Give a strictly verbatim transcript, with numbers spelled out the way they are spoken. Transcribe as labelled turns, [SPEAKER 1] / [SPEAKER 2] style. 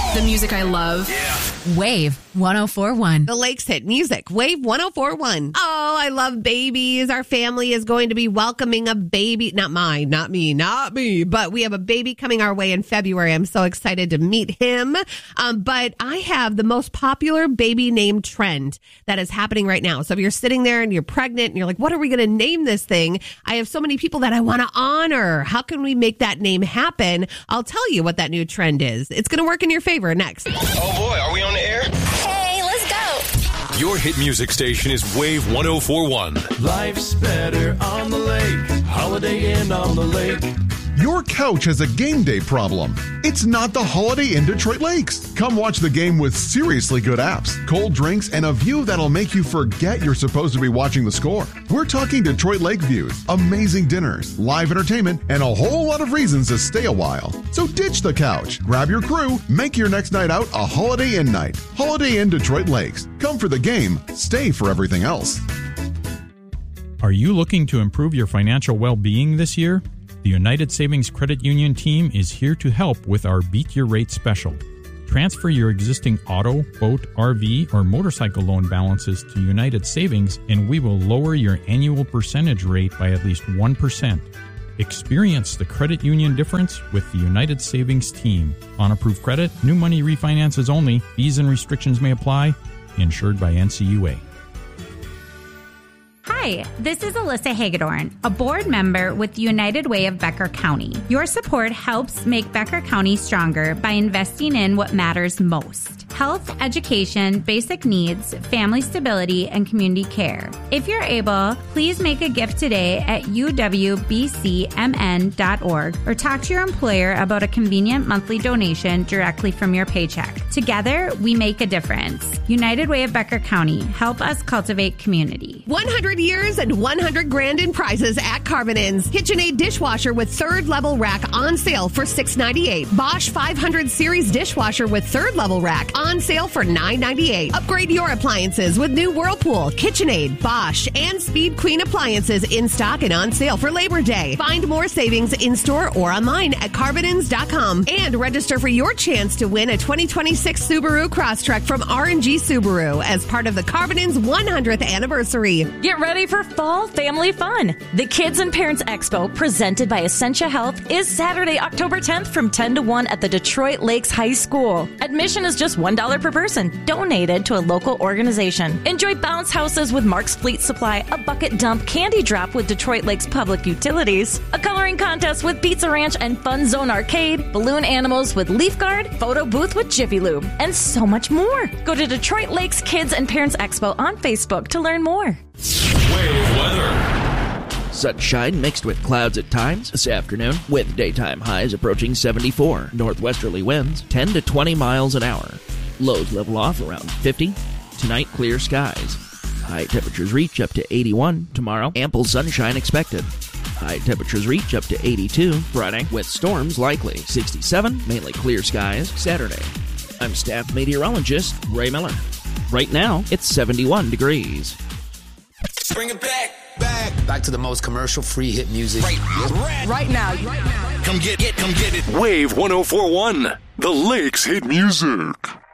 [SPEAKER 1] The music I love.
[SPEAKER 2] Yeah. Wave one oh four point one.
[SPEAKER 3] The Lakes hit music. Wave one oh four point one. Oh, I love babies. Our family is going to be welcoming a baby. Not mine, not me, not me. But we have a baby coming our way in February. I'm so excited to meet him. Um, but I have the most popular baby name trend that is happening right now. So if you're sitting there and you're pregnant and you're like, what are we going to name this thing? I have so many people that I want to honor. How can we make that name happen? I'll tell you what that new trend is. It's going to work in your favor next.
[SPEAKER 4] Oh boy, are we on the air?
[SPEAKER 5] Hey, let's go.
[SPEAKER 6] Your hit music station is Wave one oh four point one.
[SPEAKER 7] Life's better on the lake. Holiday Inn on the lake.
[SPEAKER 8] Your couch has a game day problem. It's not the Holiday Inn Detroit Lakes. Come watch the game with seriously good apps, cold drinks, and a view that'll make you forget you're supposed to be watching the score. We're talking Detroit Lake views, amazing dinners, live entertainment, and a whole lot of reasons to stay a while. So ditch the couch, grab your crew, make your next night out a Holiday Inn night. Holiday Inn Detroit Lakes. Come for the game, stay for everything else.
[SPEAKER 9] Are you looking to improve your financial well-being this year? The United Savings Credit Union team is here to help with our Beat Your Rate special. Transfer your existing auto, boat, R V, or motorcycle loan balances to United Savings, and we will lower your annual percentage rate by at least one percent. Experience the credit union difference with the United Savings team. On approved credit, new money refinances only. Fees and restrictions may apply. Insured by N C U A.
[SPEAKER 10] Hi, this is Alyssa Hagedorn, a board member with the United Way of Becker County. Your support helps make Becker County stronger by investing in what matters most: health, education, basic needs, family stability, and community care. If you're able, please make a gift today at u w b c m n dot org or talk to your employer about a convenient monthly donation directly from your paycheck. Together, we make a difference. United Way of Becker County. Help us cultivate community.
[SPEAKER 3] one hundred years and one hundred grand in prizes at Carbonins. KitchenAid dishwasher with third level rack on sale for six ninety-eight. Bosch five hundred series dishwasher with third level rack on sale for nine ninety-eight. Upgrade your appliances with new Whirlpool, KitchenAid, Bosch, and Speed Queen appliances in stock and on sale for Labor Day. Find more savings in store or online at carbonins dot com and register for your chance to win a twenty twenty-six Subaru Crosstrek from R and G Subaru as part of the Carbonins one hundredth anniversary.
[SPEAKER 5] Get ready for fall family fun. The Kids and Parents Expo, presented by Essentia Health, is Saturday, October tenth from ten to one at the Detroit Lakes High School. Admission is just one dollar per person, donated to a local organization. Enjoy bounce houses with Mark's Fleet Supply, a bucket dump candy drop with Detroit Lakes Public Utilities, a coloring contest with Pizza Ranch and Fun Zone Arcade, balloon animals with Leaf Guard, photo booth with Jiffy Lube, and so much more. Go to Detroit Lakes Kids and Parents Expo on Facebook to learn more.
[SPEAKER 6] Wave weather.
[SPEAKER 11] Sunshine mixed with clouds at times this afternoon, with daytime highs approaching seventy-four. Northwesterly winds ten to twenty miles an hour. Lows level off around fifty. Tonight, clear skies. High temperatures reach up to eighty-one tomorrow. Ample sunshine expected. High temperatures reach up to eighty-two Friday, with storms likely. sixty-seven, mainly clear skies Saturday. I'm staff meteorologist Ray Miller. Right now, it's seventy-one degrees.
[SPEAKER 4] Bring it back. Back. Back to the most commercial-free hit music. Right, right,
[SPEAKER 1] Right now. Right now.
[SPEAKER 4] Come get it. Come get it.
[SPEAKER 6] Wave one oh four point one. The Lakes hit music.